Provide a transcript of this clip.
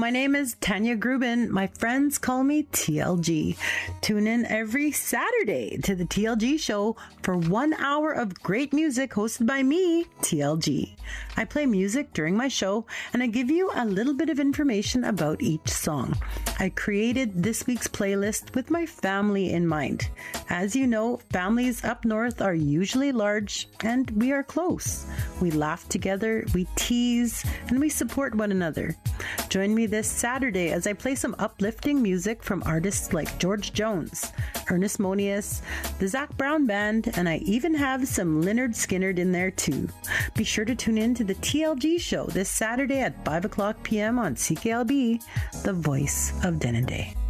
my name is Tanya Grubin. My friends call me TLG. Tune in every Saturday to the TLG show for 1 hour of great music hosted by me, TLG. I play music during my show and I give you a little bit of information about each song. I created this week's playlist with my family in mind. As you know, families up north are usually large and we are close. We laugh together, we tease, and we support one another. Join me this Saturday as I play some uplifting music from artists like George Jones, Ernest Monius, the Zac Brown Band, and I even have some Lynyrd Skynyrd in there too. Be sure to tune in to the TLG show this Saturday at 5 o'clock p.m. on CKLB, the voice of Denendeh.